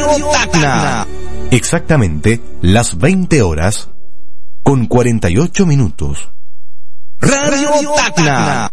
Radio Tacna. Exactamente las 20 horas con 48 minutos. Radio Tacna.